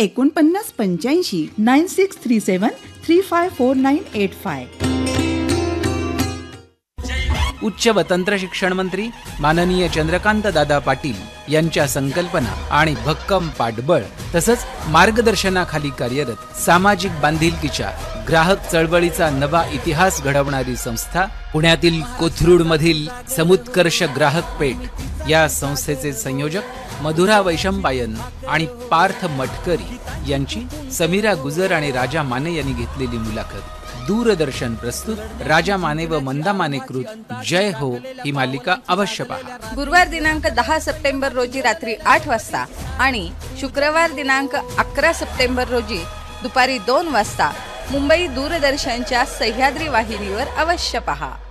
4985 9637354985. उच्च व तंत्र शिक्षण मंत्री माननीय चंद्रकांत दादा पाटील यांच्या संकल्पना आणि भक्कम पाठबळ तसंच मार्गदर्शनाखाली कार्यरत सामाजिक बांधिलकीच्या ग्राहक चळवळीचा नवा इतिहास घडवणारी संस्था पुण्यातील कोथरूड मधील समुत्कर्ष ग्राहक पेठ या संस्थेचे संयोजक मधुरा वैशंपायन आणि पार्थ मटकरी यांची समीरा गुजर आणि राजा माने यांनी घेतलेली मुलाखत. दूरदर्शन प्रस्तुत राजा माने व मंदा माने कृत जय हो ही मालिका अवश्य पहा. गुरुवार दिनांक 10 सप्टेंबर रोजी रात्री 8 वाजता आणि शुक्रवार दिनांक 11 सप्टेंबर रोजी दुपारी 2 वाजता मुंबई दूरदर्शनच्या सह्याद्री वाहिनीवर अवश्य पहा.